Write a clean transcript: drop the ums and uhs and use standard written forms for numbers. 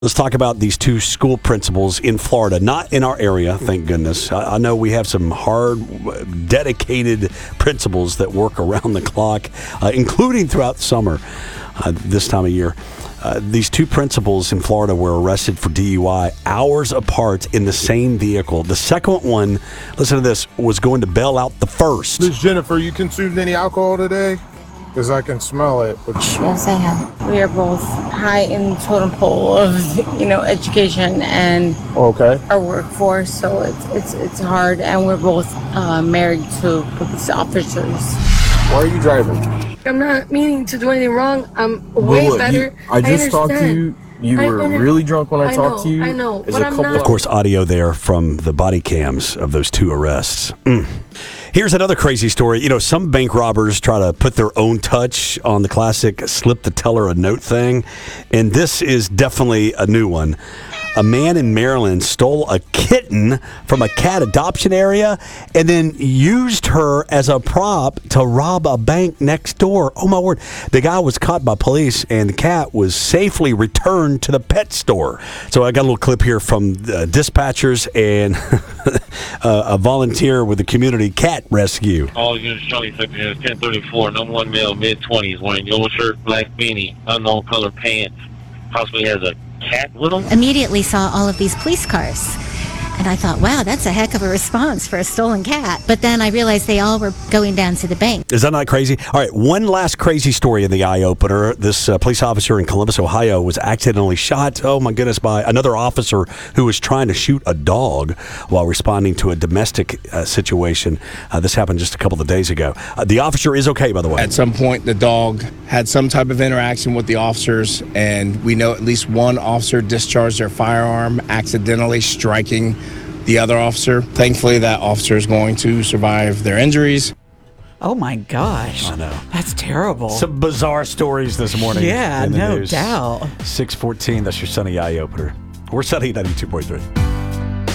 Let's talk about these two school principals in Florida, not in our area, thank goodness. I know we have some hard, dedicated principals that work around the clock, including throughout the summer this time of year. These two principals in Florida were arrested for DUI hours apart in the same vehicle. The second one, listen to this, was going to bail out the first. Miss Jennifer, you consumed any alcohol today? Because I can smell it. Yes, I have. We are both high in the totem pole of, education and our workforce. So it's hard, and we're both married to police officers. Why are you driving? I'm not meaning to do anything wrong. I'm way better. I just talked to you. You were really drunk when I talked to you. I know. There's But a I'm couple not. Of course, audio there from the body cams of those two arrests. Here's another crazy story. Some bank robbers try to put their own touch on the classic slip the teller a note thing, and this is definitely a new one. A man in Maryland stole a kitten from a cat adoption area and then used her as a prop to rob a bank next door. Oh, my word. The guy was caught by police, and the cat was safely returned to the pet store. So I got a little clip here from dispatchers and a volunteer with the community cat rescue. All units, Charlie Section 1034, number one male, mid-20s, wearing yellow shirt, black beanie, unknown color pants, possibly has a cat with him. Immediately saw all of these police cars. And I thought, wow, that's a heck of a response for a stolen cat. But then I realized they all were going down to the bank. Is that not crazy? All right, one last crazy story in the eye-opener. This police officer in Columbus, Ohio, was accidentally shot, oh my goodness, by another officer who was trying to shoot a dog while responding to a domestic situation. This happened just a couple of days ago. The officer is okay, by the way. At some point, the dog had some type of interaction with the officers, and we know at least one officer discharged their firearm, accidentally striking the other officer. Thankfully, that officer is going to survive their injuries. Oh my gosh. I know. That's terrible. Some bizarre stories this morning. Yeah, in the no news. doubt. 6:14, that's your Sunny Eye Opener. We're Sunny 92.3.